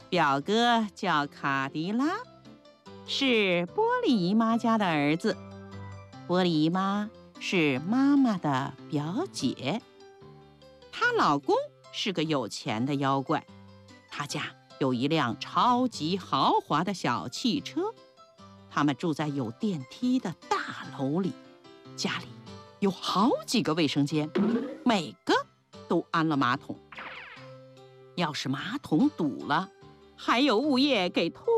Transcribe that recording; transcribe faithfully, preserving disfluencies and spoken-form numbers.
表哥叫卡迪拉，是波利姨妈家的儿子。波利姨妈是妈妈的表姐，她老公是个有钱的妖怪，他家有一辆超级豪华的小汽车。他们住在有电梯的大楼里，家里有好几个卫生间，每个都安了马桶。要是马桶堵了，还有物业给拖